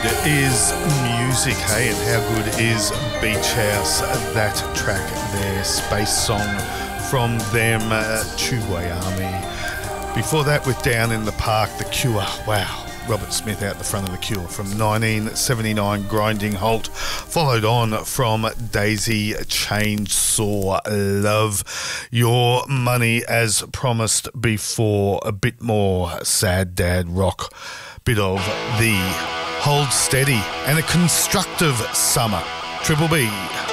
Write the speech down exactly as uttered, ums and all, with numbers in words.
Is music, hey, and how good is Beach House? That track there, Space Song from them, uh, Tubeway Army. Before that, with Down in the Park, The Cure. Wow, Robert Smith out the front of The Cure from nineteen seventy-nine, Grinding Halt, followed on from Daisy Chainsaw, Love Your Money, as promised before. A bit more sad dad rock, bit of the Hold Steady and A Constructive Summer. Triple B.